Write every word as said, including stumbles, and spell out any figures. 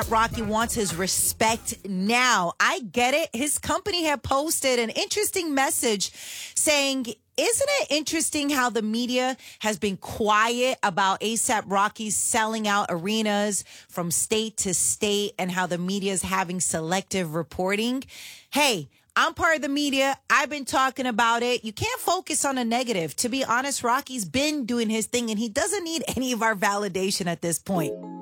Rocky wants his respect now. I get it. His company had posted an interesting message saying, isn't it interesting how the media has been quiet about ASAP Rocky's selling out arenas from state to state and how the media is having selective reporting? Hey, I'm part of the media. I've been talking about it. You can't focus on a negative. To be honest, Rocky's been doing his thing and he doesn't need any of our validation at this point.